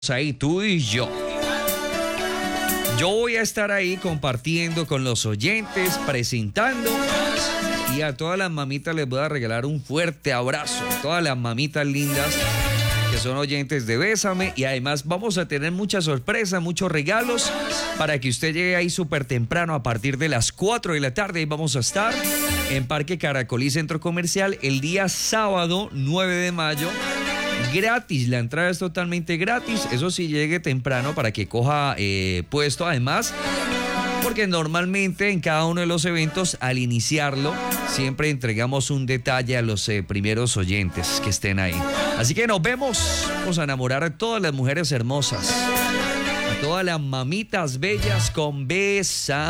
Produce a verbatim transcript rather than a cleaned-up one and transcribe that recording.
ahí, tú y yo. Yo voy a estar ahí compartiendo con los oyentes, presentando, y a todas las mamitas les voy a regalar un fuerte abrazo. A todas las mamitas lindas que son oyentes de Bésame, y además vamos a tener muchas sorpresas, muchos regalos para que usted llegue ahí súper temprano a partir de las cuatro de la tarde. Y vamos a estar en Parque Caracolí Centro Comercial el día sábado nueve de mayo. Gratis, la entrada es totalmente gratis. Eso sí, llegue temprano para que coja eh, puesto. Además, porque normalmente en cada uno de los eventos, al iniciarlo, siempre entregamos un detalle a los eh, primeros oyentes que estén ahí. Así que nos vemos. Vamos a enamorar a todas las mujeres hermosas, a todas las mamitas bellas con Bésame.